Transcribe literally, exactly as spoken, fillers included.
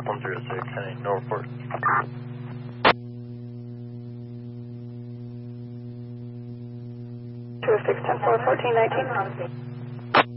one three oh six, heading no report. two oh six, ten four, fourteen nineteen.